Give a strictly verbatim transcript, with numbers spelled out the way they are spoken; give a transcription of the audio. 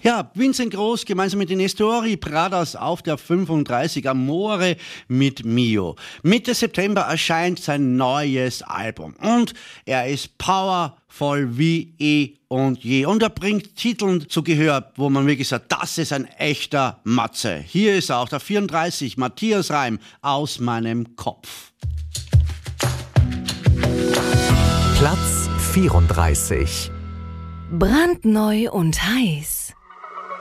Ja, Vincent Groß gemeinsam mit den Nestori Pradas auf der fünfunddreißig Amore mit Mio. Mitte September erscheint sein neues Album und er ist powervoll wie eh und je. Und er bringt Titeln zu Gehör, wo man wirklich sagt, das ist ein echter Matze. Hier ist auch der vierunddreißig, Matthias Reim, Aus meinem Kopf. Platz vierunddreißig. Brandneu und heiß.